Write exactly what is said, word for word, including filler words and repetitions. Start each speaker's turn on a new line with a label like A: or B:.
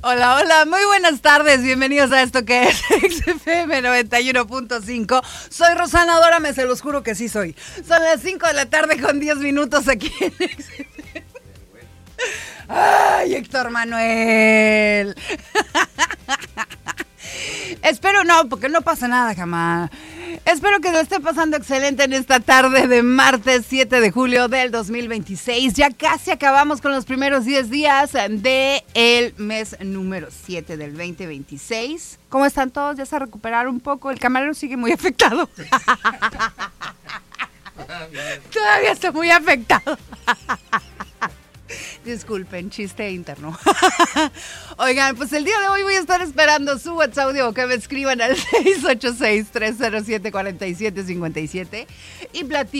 A: Hola, hola, muy buenas tardes, bienvenidos a esto que es X F M noventa y uno punto cinco. Soy Rosana Adórame, se los juro que sí soy. Son las cinco de la tarde con diez minutos aquí en X F M. ¡Ay, Héctor Manuel! Espero no, porque no pasa nada jamás. Espero que lo esté pasando excelente en esta tarde de martes siete de julio del dos mil veintiséis. Ya casi acabamos con los primeros diez días del mes número siete del veinte veintiséis. ¿Cómo están todos? ¿Ya se recuperaron un poco? El camarero sigue muy afectado. Todavía está muy afectado. Disculpen, chiste interno. Oigan, pues el día de hoy voy a estar esperando su WhatsApp audio que me escriban al seis ocho seis, tres cero siete, cuatro siete cinco siete y platico